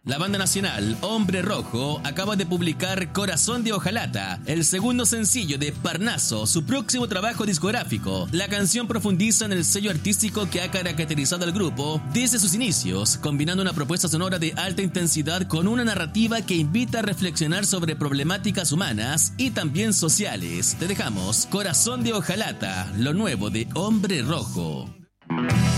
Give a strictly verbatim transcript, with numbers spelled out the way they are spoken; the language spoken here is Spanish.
La banda nacional Hombre Rojo acaba de publicar Corazón de Hojalata, el segundo sencillo de Parnaso, su próximo trabajo discográfico. La canción profundiza en el sello artístico que ha caracterizado al grupo desde sus inicios, combinando una propuesta sonora de alta intensidad con una narrativa que invita a reflexionar sobre problemáticas humanas y también sociales. Te dejamos Corazón de Hojalata, lo nuevo de Hombre Rojo.